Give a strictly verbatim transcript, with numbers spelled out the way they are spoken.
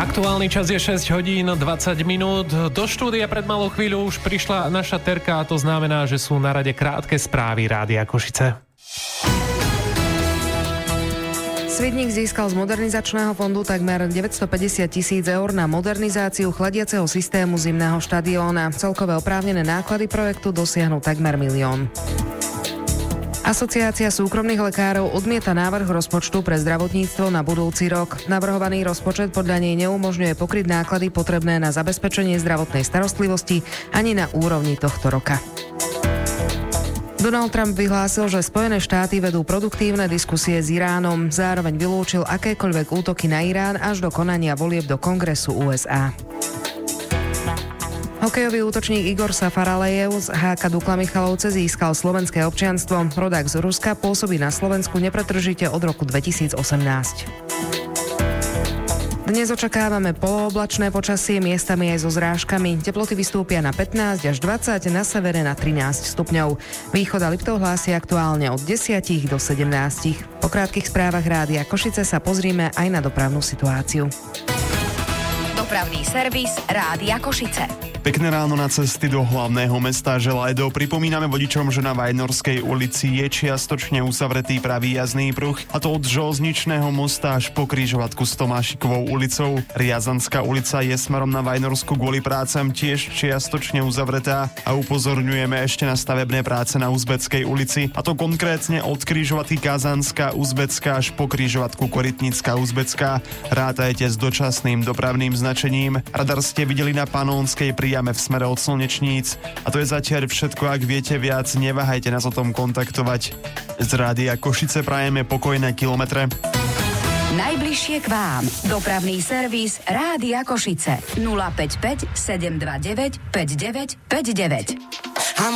Aktuálny čas je šesť hodín dvadsať minút. Do štúdia pred malou chvíľou už prišla naša Terka a to znamená, že sú na rade krátke správy Rádia Košice. Svidník získal z modernizačného fondu takmer deväťstopäťdesiat tisíc eur na modernizáciu chladiaceho systému zimného štadióna. Celkové oprávnené náklady projektu dosiahnu takmer milión. Asociácia súkromných lekárov odmieta návrh rozpočtu pre zdravotníctvo na budúci rok. Navrhovaný rozpočet podľa nej neumožňuje pokryť náklady potrebné na zabezpečenie zdravotnej starostlivosti ani na úrovni tohto roka. Donald Trump vyhlásil, že Spojené štáty vedú produktívne diskusie s Iránom. Zároveň vylúčil akékoľvek útoky na Irán až do konania volieb do Kongresu ú es á. Hokejový útočník Igor Safaralejev z há ká Dukla Michalovce získal slovenské občianstvo. Rodák z Ruska pôsobí na Slovensku nepretržite od roku dvetisícosemnásť. Dnes očakávame polooblačné počasie, miestami aj so zrážkami. Teploty vystúpia na pätnásť až dvadsať, na severe na trinásť stupňov. Východ a Liptov hlásia aktuálne od desať do sedemnásť. Po krátkych správach Rádia Košice sa pozrime aj na dopravnú situáciu. Dopravný servis Rádia Košice. Pekné ráno na cesty do hlavného mesta Želedo. Pripomíname vodičom, že na Vajnorskej ulici je čiastočne uzavretý pravý jazdný pruh, a to od Železničného mosta až po križovatku s Tomášikovou ulicou. Riazanská ulica je smerom na Vajnorsku kvôli prácam tiež čiastočne uzavretá a upozorňujeme ešte na stavebné práce na Uzbeckej ulici, a to konkrétne od križovatky Kazanská Uzbecká až po križovatku Korytnická Uzbecká. Rátajte s dočasným dopravným značením. Radar ste videli na Panónskej pri v smere od Slnečníc. A to je zatiaľ všetko. Ak viete viac, neváhajte nás o tom kontaktovať. Z Rádia Košice prajeme pokojné kilometre. Najbližšie k vám. Dopravný servis Rádia Košice. nula päť päť sedem dva deväť päť deväť päť deväť.